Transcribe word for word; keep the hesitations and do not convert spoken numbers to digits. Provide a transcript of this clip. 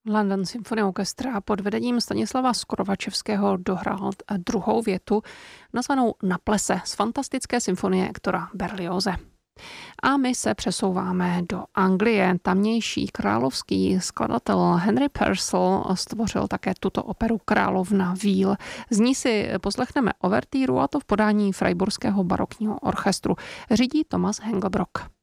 London Symphony Orchestra pod vedením Stanislava Skorovačevského dohrál druhou větu nazvanou Na plese z fantastické symfonie Hectora Berlioze. A my se přesouváme do Anglie. Tamnější královský skladatel Henry Purcell stvořil také tuto operu Královna víl. Z ní si poslechneme overtýru, a to v podání Freiburského barokního orchestru. Řídí Thomas Hengelbrock.